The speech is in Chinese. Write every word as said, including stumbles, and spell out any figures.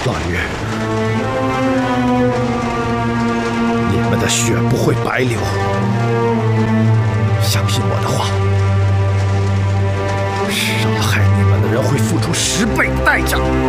老爷，你们的血不会白流，相信我的话，杀害你们的人会付出十倍的代价。